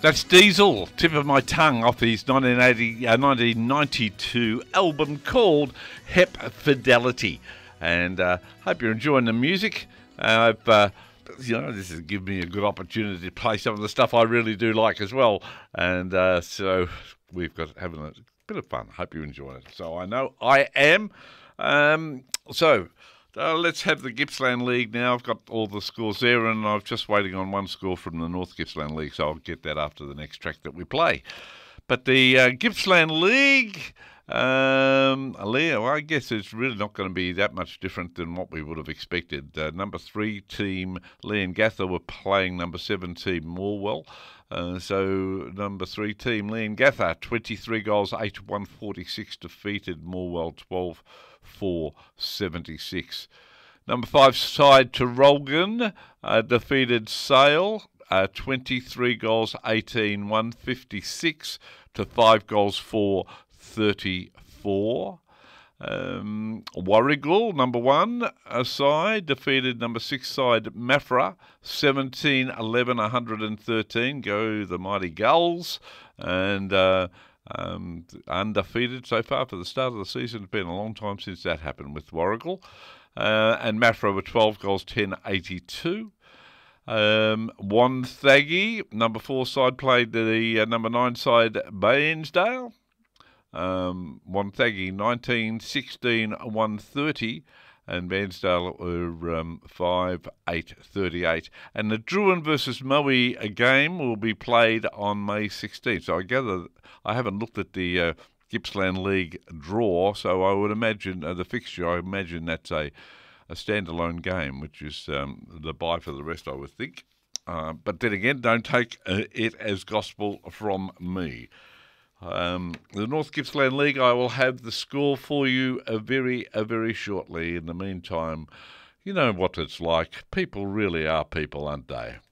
That's Diesel, tip of my tongue, off his 1992 album called Hep Fidelity. And hope you're enjoying the music. This has given me a good opportunity to play some of the stuff I really do like as well. And so we've got having a bit of fun. Hope you enjoy it. So I know I am. Let's have the Gippsland League now. I've got all the scores there, and I'm just waiting on one score from the North Gippsland League, so I'll get that after the next track that we play. But the Gippsland League, I guess it's really not going to be that much different than what we would have expected. Number 3 team, Leongatha, were playing number 7 team, Morwell. So number 3 team, Leongatha, 23 goals, 8-146, defeated Morwell 12-4-76. Number 5 side, Terolgan, defeated Sale, 23 goals, 18-156 to 5 goals, 4-34. Warrigal, number 1 side, defeated number 6 side, Maffra, 17-11-113. Go the mighty Gulls. And undefeated so far for the start of the season. It's been a long time since that happened with Warrigal. And Maffra were 12 goals, 10-82. Wonthaggi, number 4 side, played the number 9 side, Bairnsdale. Wonthaggi 19-16-130, and Bairnsdale were 5-8-38. And the Druin versus Moe game will be played on May 16th. So I gather, I haven't looked at the Gippsland League draw, so I would imagine the fixture, I imagine that's a standalone game, which is the bye for the rest, I would think. But then again, don't take it as gospel from me. The North Gippsland League, I will have the score for you very shortly. In the meantime, you know what it's like. People really are people, aren't they?